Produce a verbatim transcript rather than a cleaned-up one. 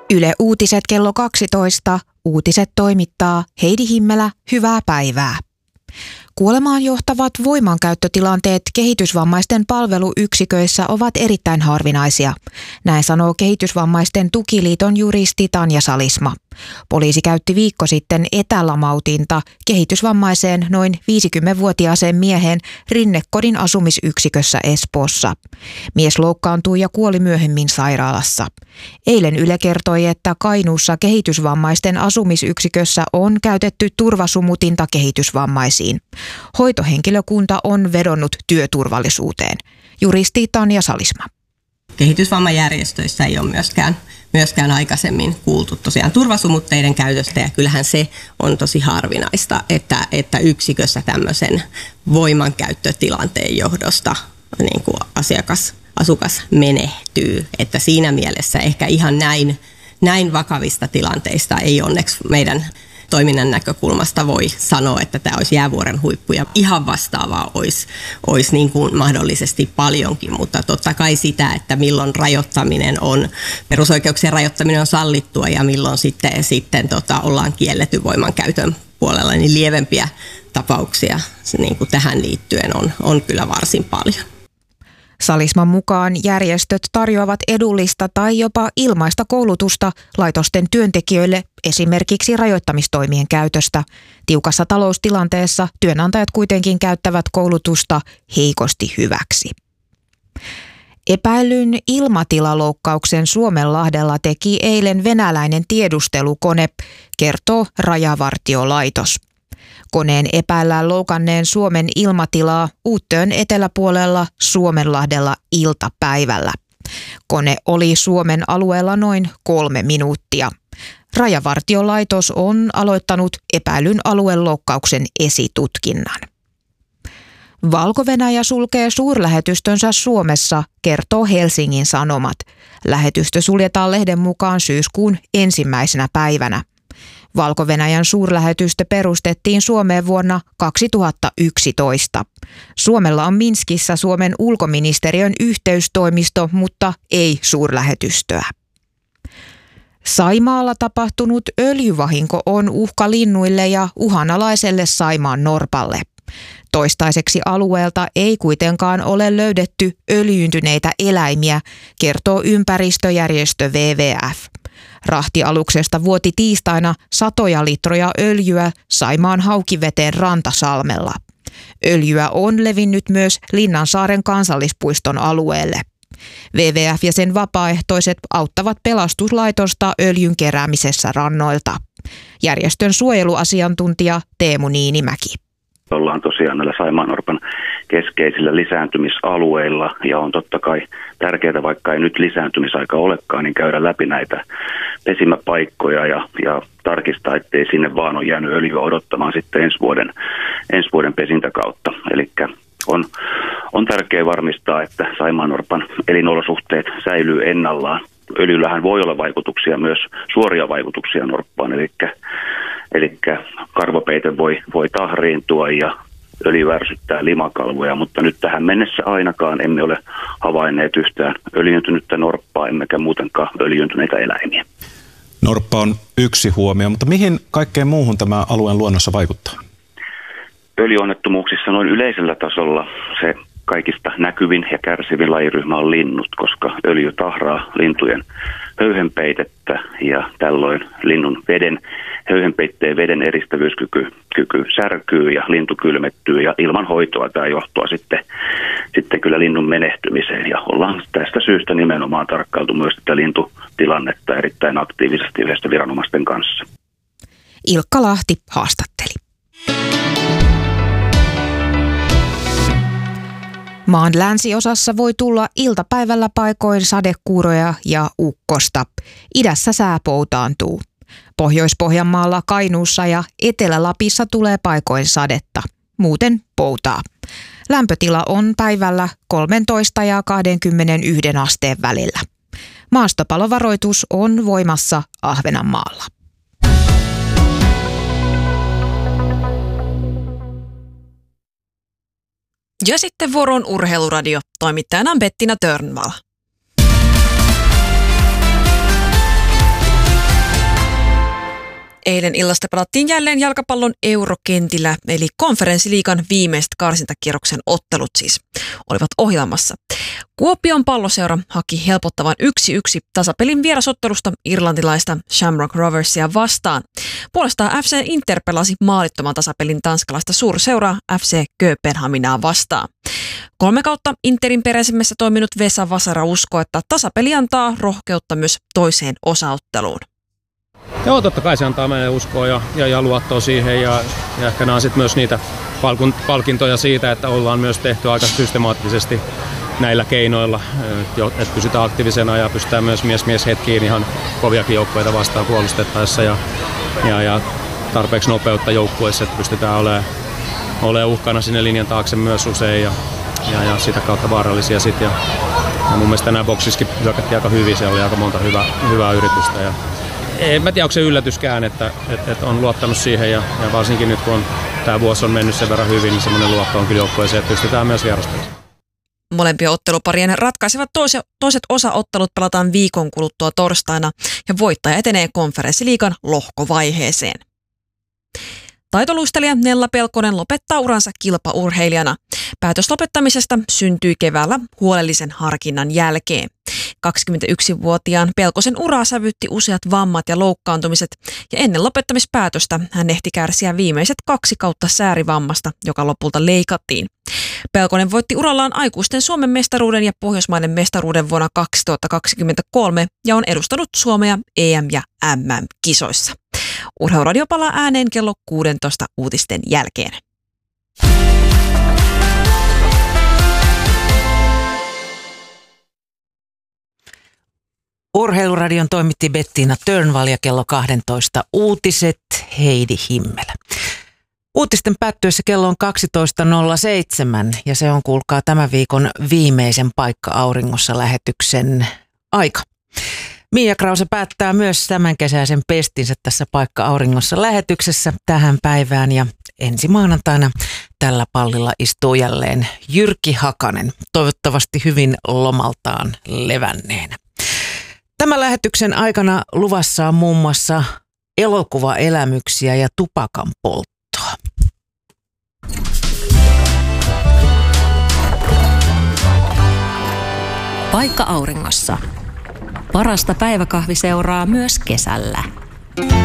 Yle Uutiset kello kaksitoista. Uutiset toimittaa Heidi Himmelä. Hyvää päivää. Kuolemaan johtavat voimankäyttötilanteet kehitysvammaisten palveluyksiköissä ovat erittäin harvinaisia. Näin sanoo Kehitysvammaisten tukiliiton juristi Tanja Salisma. Poliisi käytti viikko sitten etälamautinta kehitysvammaiseen noin viisikymmenvuotiaaseen miehen Rinnekodin asumisyksikössä Espoossa. Mies loukkaantui ja kuoli myöhemmin sairaalassa. Eilen Yle kertoi, että Kainuussa kehitysvammaisten asumisyksikössä on käytetty turvasumutinta kehitysvammaisiin. Hoitohenkilökunta on vedonnut työturvallisuuteen. Juristi Tanja Salisma. Kehitysvammajärjestöissä ei ole myöskään, myöskään aikaisemmin kuultu tosiaan turvasumutteiden käytöstä, ja kyllähän se on tosi harvinaista, että, että yksikössä tämmöisen voimankäyttötilanteen johdosta niin kuin asiakas, asukas menehtyy. Että siinä mielessä ehkä ihan näin, näin vakavista tilanteista ei onneksi meidän toiminnan näkökulmasta voi sanoa, että tämä olisi jäävuoren huippu, ja ihan vastaavaa olisi, olisi niin kuin mahdollisesti paljonkin, mutta totta kai sitä, että milloin rajoittaminen on, perusoikeuksien rajoittaminen on sallittua ja milloin sitten, sitten tota, ollaan kielletty voimankäytön puolella, niin lievempiä tapauksia niin kuin tähän liittyen on, on kyllä varsin paljon. Salisman mukaan järjestöt tarjoavat edullista tai jopa ilmaista koulutusta laitosten työntekijöille esimerkiksi rajoittamistoimien käytöstä. Tiukassa taloustilanteessa työnantajat kuitenkin käyttävät koulutusta heikosti hyväksi. Epäilyn ilmatilaloukkauksen Suomenlahdella teki eilen venäläinen tiedustelukone, kertoo Rajavartiolaitos. Koneen epäillään loukanneen Suomen ilmatilaa Uuttöön eteläpuolella Suomenlahdella iltapäivällä. Kone oli Suomen alueella noin kolme minuuttia. Rajavartiolaitos on aloittanut epäilyn alueloukkauksen esitutkinnan. Valko-Venäjä sulkee suurlähetystönsä Suomessa, kertoo Helsingin Sanomat. Lähetystö suljetaan lehden mukaan syyskuun ensimmäisenä päivänä. Valko-Venäjän suurlähetystö perustettiin Suomeen vuonna kaksituhattayksitoista. Suomella on Minskissä Suomen ulkoministeriön yhteystoimisto, mutta ei suurlähetystöä. Saimaalla tapahtunut öljyvahinko on uhka linnuille ja uhanalaiselle Saimaan norpalle. Toistaiseksi alueelta ei kuitenkaan ole löydetty öljyyntyneitä eläimiä, kertoo ympäristöjärjestö W W F. Rahtialuksesta vuoti tiistaina satoja litroja öljyä Saimaan Haukiveteen Rantasalmella. Öljyä on levinnyt myös Linnansaaren kansallispuiston alueelle. W W F ja sen vapaaehtoiset auttavat pelastuslaitosta öljyn keräämisessä rannoilta. Järjestön suojeluasiantuntija Teemu Niinimäki. Ollaan tosiaan näillä saimaannorpan keskeisillä lisääntymisalueilla, ja on totta kai tärkeää, vaikka ei nyt lisääntymisaika olekaan, niin käydä läpi näitä pesimäpaikkoja ja, ja tarkistaa, ettei sinne vaan ole jäänyt öljyä odottamaan sitten ensi vuoden, ensi vuoden pesintäkautta. Eli on, on tärkeää varmistaa, että saimaannorpan elinolosuhteet säilyy ennallaan. Öljyllähän voi olla vaikutuksia, myös suoria vaikutuksia norppaan, eli Eli karvopeite voi, voi tahriintua ja öljy ärsyttää limakalvoja, mutta nyt tähän mennessä ainakaan emme ole havainneet yhtään öljyntynyttä norppaa, emmekä muutenkaan öljyntyneitä eläimiä. Norppa on yksi huomio, mutta mihin kaikkeen muuhun tämä alueen luonnossa vaikuttaa? Öljyonnettomuuksissa noin yleisellä tasolla se kaikista näkyvin ja kärsivin lajiryhmä on linnut, koska öljy tahraa lintujen höyhenpeitettä ja tällöin linnun veden, höyhenpeitteen veden eristävyyskyky kyky särkyy ja lintu kylmettyy, ja ilman hoitoa tämä johtaa sitten, sitten kyllä linnun menehtymiseen, ja ollaan tästä syystä nimenomaan tarkkailtu myös tätä lintutilannetta erittäin aktiivisesti yhdessä viranomaisten kanssa. Ilkka Lahti haastatteli. Maan länsiosassa voi tulla iltapäivällä paikoin sadekuuroja ja ukkosta. Idässä sää poutaantuu. Pohjois-Pohjanmaalla, Kainuussa ja Etelä-Lapissa tulee paikoin sadetta. Muuten poutaa. Lämpötila on päivällä kolmetoista ja kaksikymmentäyksi asteen välillä. Maastopalovaroitus on voimassa Ahvenanmaalla. Ja sitten vuoron Urheiluradio. Toimittajana Bettina Törnvall. Eilen illasta pelattiin jälleen jalkapallon eurokentillä, eli konferenssiliigan viimeiset karsintakierroksen ottelut siis olivat ohjelmassa. Kuopion Palloseura haki helpottavan yksi yksi tasapelin vierasottelusta irlantilaista Shamrock Roversia vastaan. Puolestaan F C Inter pelasi maalittoman tasapelin tanskalaista suurseuraa F C Kööpenhaminaa vastaan. Kolme kautta Interin peräisimmässä toiminut Vesa Vasara uskoo, että tasapeli antaa rohkeutta myös toiseen osaotteluun. Joo, totta kai se antaa meille uskoa ja, ja, ja luottoa siihen ja, ja ehkä nämä on sitten myös niitä palkun, palkintoja siitä, että ollaan myös tehty aika systemaattisesti näillä keinoilla, että et pysytään aktiivisena ja pystytään myös mies-mies hetkiin ihan koviakin joukkueita vastaan puolustettaessa ja, ja, ja tarpeeksi nopeutta joukkueessa, että pystytään olemaan, olemaan uhkana sinne linjan taakse myös usein ja, ja, ja sitä kautta vaarallisia sitten. Ja, ja mun mielestä nämä boksissakin hyökättiin aika hyvin, siellä oli aika monta hyvää, hyvää yritystä. Ja, en mä tiedä, onko se yllätyskään, että, että, että on luottanut siihen ja, ja varsinkin nyt kun on, tämä vuosi on mennyt sen verran hyvin, niin semmoinen luotto on kyllä joukkueeseen, että pystytään myös vierastelemaan. Molempien otteluparien ratkaisevat toiset, toiset osaottelut pelataan viikon kuluttua torstaina ja voittaja etenee konferenssiliigan lohkovaiheeseen. Taitoluistelija Nella Pelkonen lopettaa uransa kilpaurheilijana. Päätös lopettamisesta syntyi keväällä huolellisen harkinnan jälkeen. kaksikymmentäyksivuotiaan Pelkosen uraa sävytti useat vammat ja loukkaantumiset, ja ennen lopettamispäätöstä hän ehti kärsiä viimeiset kaksi kautta säärivammasta, joka lopulta leikattiin. Pelkonen voitti urallaan aikuisten Suomen mestaruuden ja Pohjoismaiden mestaruuden vuonna kaksituhattakaksikymmentäkolme ja on edustanut Suomea E M- ja M M-kisoissa. Urheiluradio palaa ääneen kello kuusitoista uutisten jälkeen. Urheiluradion toimitti Bettina Törnvall ja kello kaksitoista uutiset Heidi Himmelä. Uutisten päättyessä kello on kaksitoista nolla seitsemän ja se on, kuulkaa, tämän viikon viimeisen Paikka Auringossa lähetyksen aika. Mia Krause päättää myös tämän kesäisen pestinsä tässä Paikka Auringossa lähetyksessä tähän päivään ja ensi maanantaina tällä pallilla istuu jälleen Jyrki Hakanen, toivottavasti hyvin lomaltaan levänneenä. Tämän lähetyksen aikana luvassa on muun muassa elokuvaelämyksiä ja tupakan polttoa. Paikka Auringossa. Parasta päiväkahviseuraa myös kesällä.